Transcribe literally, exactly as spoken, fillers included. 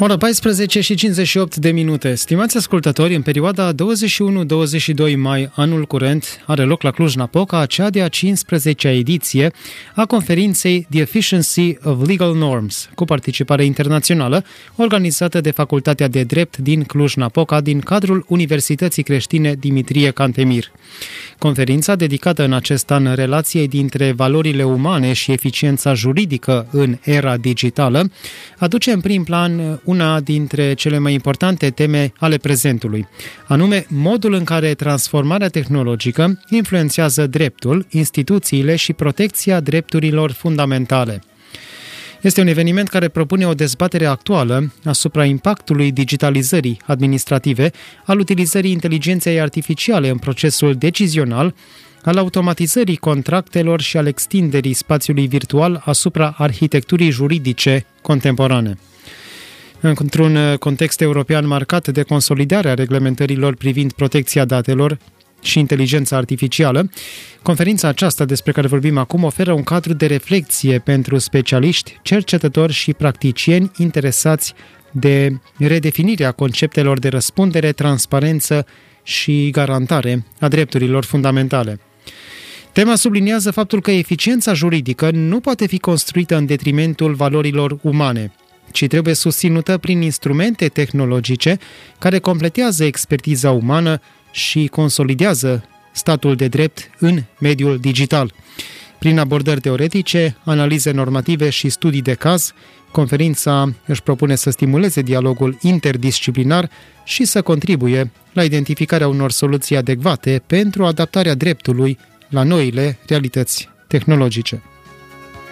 Ora paisprezece și cincizeci și opt de minute. Stimați ascultători, în perioada douăzeci și unu douăzeci și doi mai anul curent are loc la Cluj-Napoca cea de-a cincisprezecea ediție a conferinței The Efficiency of Legal Norms, cu participare internațională, organizată de Facultatea de Drept din Cluj-Napoca din cadrul Universității Creștine Dimitrie Cantemir. Conferința, dedicată în acest an relației dintre valorile umane și eficiența juridică în era digitală, aduce în prim plan una dintre cele mai importante teme ale prezentului, anume modul în care transformarea tehnologică influențează dreptul, instituțiile și protecția drepturilor fundamentale. Este un eveniment care propune o dezbatere actuală asupra impactului digitalizării administrative, al utilizării inteligenței artificiale în procesul decizional, al automatizării contractelor și al extinderii spațiului virtual asupra arhitecturii juridice contemporane. Într-un context european marcat de consolidarea reglementărilor privind protecția datelor și inteligența artificială, conferința aceasta despre care vorbim acum oferă un cadru de reflexie pentru specialiști, cercetători și practicieni interesați de redefinirea conceptelor de răspundere, transparență și garantare a drepturilor fundamentale. Tema subliniază faptul că eficiența juridică nu poate fi construită în detrimentul valorilor umane, ci trebuie susținută prin instrumente tehnologice care completează expertiza umană și consolidează statul de drept în mediul digital. Prin abordări teoretice, analize normative și studii de caz, conferința își propune să stimuleze dialogul interdisciplinar și să contribuie la identificarea unor soluții adecvate pentru adaptarea dreptului la noile realități tehnologice.